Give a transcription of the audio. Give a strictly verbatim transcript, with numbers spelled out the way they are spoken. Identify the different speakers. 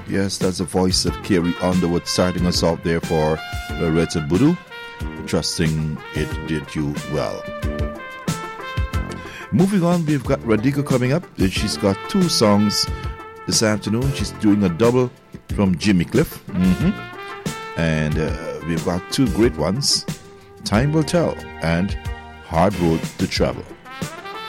Speaker 1: Yes, that's the voice of Carrie Underwood starting us off there for Loretta Budu. Trusting it did you well. Moving on, we've got Radhika coming up. She's got two songs this afternoon. She's doing a double from Jimmy Cliff. Mm-hmm. And uh, we've got two great ones, Time Will Tell and Hard Road to Travel.